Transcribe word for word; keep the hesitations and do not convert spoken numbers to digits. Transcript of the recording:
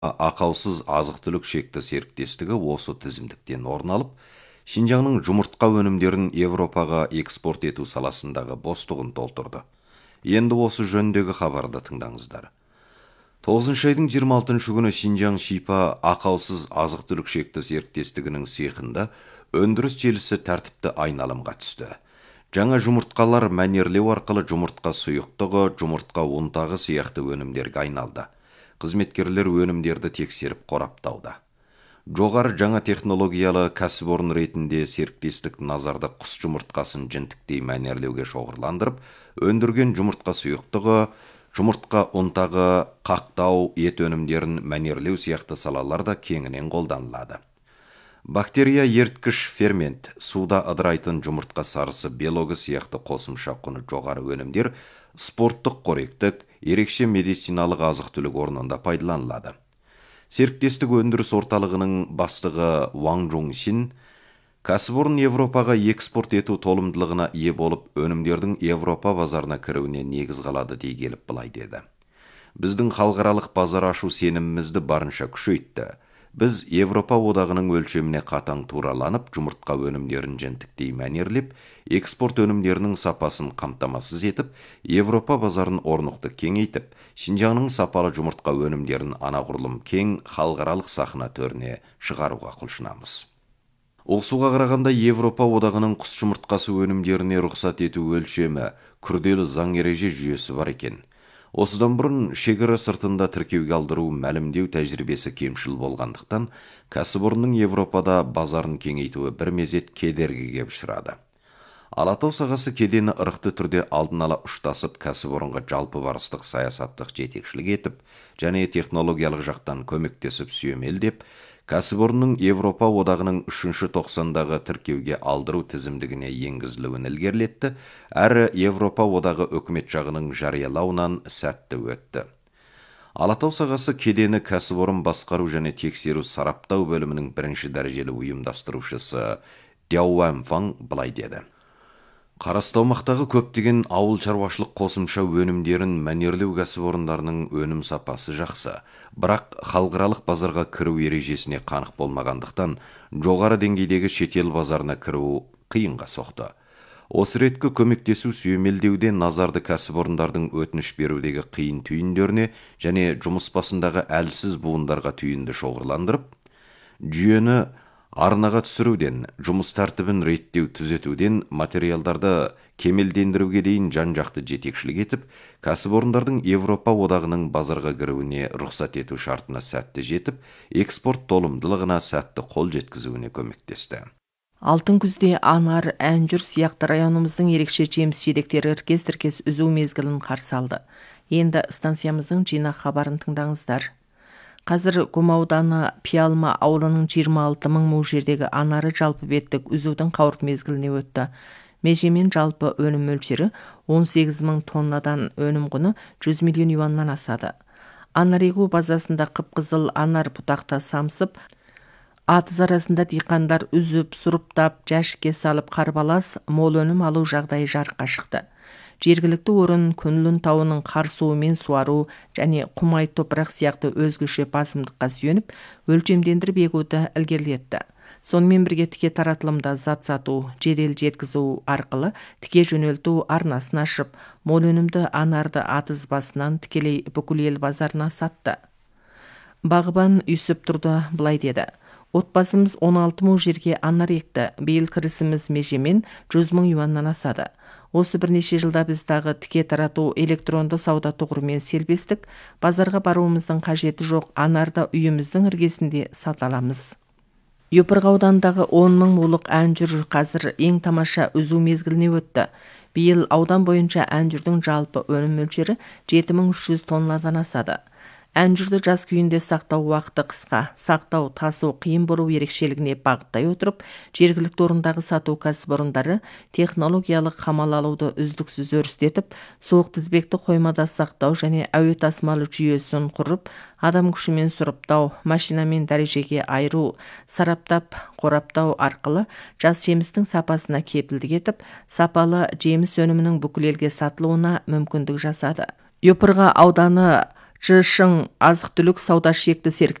Ақаусыз азық-түлік шекті серіктестігі осы тізімдіктен орын алып, Шинжаңның жұмыртқа өнімдерін Европаға экспорт ету саласындағы бостығын толтырды. Енді осы жөніндегі хабарды тыңдаңыздар. тоғызыншы айдың жиырма алтыншы күні Шинжаң Шипа ақаусыз азық-түлік шекті серіктестігінің цехында өндіріс желісі тәртіпті айналымға түсті. Жаңа жұмыртқалар мәнерлеу арқылы жұмыртқа сұйықтығы, жұмыртқа ұнтағы сияқты өнімдерге айналды. Қызметкерлер өнімдерді тексеріп қораптауда. Жоғары жаңа технологиялы кәсіпорын ретінде серіктестік назарды құс жұмыртқасын жінтіктей мәнерлеуге шоғырландырып, өндірген жұмыртқа сұйықтығы, жұмыртқа ұнтағы, қақтау, ет өнімдерін мәнерлеу сияқты салаларда кеңінен қолданылады. Бактерия ерткіш фермент, суда ыдырайтын жұмыртқа сарысы белогы сияқты қосымша құны жоғары өнімдер спорттық қоректік, ерекше медициналық азық-түлік орнында пайдаланылады. Серіктестік өндіріс орталығының бастығы Ваң Жоншин кәсіпорын Европаға экспорт ету толымдылығына ие болып, өнімдердің Европа базарына кіруіне негіз қалады дей келіп былай деді. Біздің халықаралық базар ашу сенімімізді барынша күшейтті. Біз Европа одағының өлшеміне қатаң тураланып, жұмыртқа өнімдерін жінтіктей мәнерлеп, экспорт өнімдерінің сапасын қамтамасыз етіп, Европа базарын орнықты кеңейтіп, Шинжаңның сапалы жұмыртқа өнімдерін анағұрлым кең халықаралық сахна төріне шығаруға құлшынамыз. Оқсуға қарағанда Европа одағының құс жұмыртқасы өнімдеріне рұқсат ету өлшемі, күрделі заң ереже жүйесі бар екен. Осыдан бұрын шекара сыртында тіркеуге алдыру мәлімдеу тәжірибесі кемшіл болғандықтан, кәсіпорынның Европада базарын кеңейтуі бір мезет кедергіге ұшырады. Алатау сағасы кедені ырықты түрде алдын ала ұштасып, кәсіпорынға жалпы барыстық саясаттық жетекшілік етіп, және технологиялық жақтан көмектесіп сүйемелдеп, кәсіпорынның Европа одағының үшінші тоқсандағы тіркеуге алдыру тізімдігіне енгізілуін ілгерілетті, әрі Европа одағы үкімет жағының жариялауынан сәтті өтті. Алатау сағасы кедені кәсіпорын басқару және тексеру сараптау бөлімінің бірінші дәрежелі ұйымдастырушысы Дяо Ванфаң былай деді. Қарасты аумақтағы көптеген ауыл шаруашылық қосымша өнімдерін мәнерлеу кәсіпорындарының өнім сапасы жақсы, бірақ халықаралық базарға кіру ережесіне қанық болмағандықтан, жоғары деңгейдегі шетел базарына кіру қиынға соқты. Осы реткі көмектесу сүйемелдеуде назарды кәсіпорындардың өтініш берудегі қиын түйіндеріне және жұмыс басындағы әлсіз буындарға түйінді шоғырландырып, жүйені арнаға түсіруден, жұмыс тәртібін реттеу түзетуден, материалдарды кемелдендіруге дейін жан-жақты жетекшілік етіп, кәсіпорындардың Европа одағының базарға кіруіне рұқсат ету шартына сәтті жетіп, экспорт толымдылығына сәтті қол жеткізуіне көмектесті. Алтын күзде анар, әнжүр сияқты районымыздың ерекше жеміс жидектері іркес-тіркес үзу мезгілін қарсы алды. Енді станциямыздың жинақ хабарын тыңдаңыздар. Қазір Құм ауданы Пиалма ауылының жиырма алты мың му жердегі анары жалпы беттік үзудің қауырт мезгіліне өтті. Межемен жалпы өнім мөлшері он сегіз мың тоннадан, өнім құны жүз миллион юаннан асады. Анар егу базасында қып-қызыл анар бұтақта самсып, атыз арасында диқандар үзіп, сұрыптап, жәшікке салып қарбалас, мол өнім алу жағдайы жарыққа шықты. Жергілікті орын Күнлін тауының қар суымен суару және құмай топырақ сияқты өзгеше басымдыққа сүйеніп, өлшемдендіріп егуді ілгерілетті. Сонымен бірге тіке таратылымда зат сату, жедел жеткізу арқылы тіке жөнелту арнасын ашып, мол өнімді анарды атыз басынан тікелей бүкіл ел базарына сатты. Бағбан Юсіп тұрды былай деді. Отбасымыз он алты мың жерге анар екті, биыл кірісіміз межемен жүз мың юаннан асады. Осы бірнеше жылда біз тағы тіке тарату электронды сауда тұғырымен селбестік, базарға баруымыздың қажеті жоқ, анарда үйіміздің іргесінде сата аламыз. Йопырға аудандағы он мың мулық әнжүр қазір ең тамаша үзу мезгіліне өтті. Биыл аудан бойынша әнжүрдің жалпы өнім мөлшері жеті мың үш жүз тоннадан асады. Әнжүрді жаз күйінде сақтау уақыты қысқа, сақтау тасу қиын болу ерекшелігіне бағыттай отырып, жергілікті орындағы сату кәсіпорындары технологиялық қамал алуды үздіксіз өрістетіп, суық тізбекті қоймада сақтау және әуе тасымалы жүйесін құрып, адам күшімен сұрыптау, машинамен дәрежеге айыру, сараптап, қораптау арқылы жас жемістің сапасына кепілдік етіп, сапалы жеміс өнімінің бүкіл елге сатылуына мүмкіндік жасады. Йопырға ауданы чышың азық түлік сауда шекті серіктестігі